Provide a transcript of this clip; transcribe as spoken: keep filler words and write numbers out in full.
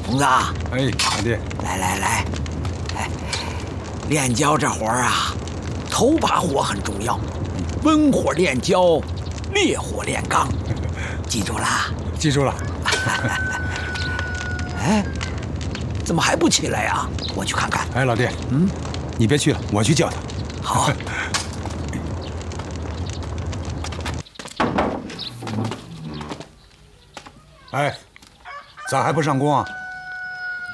红子， 哎，老弟， 来来来，哎，炼焦这活儿啊，头把火很重要，温火炼焦，烈火炼钢，记住了？ 记住了。 哎，怎么还不起来呀？我去看看。 哎，老弟， 嗯， 你别去了，我去叫他。 好。 哎，咋还不上工啊？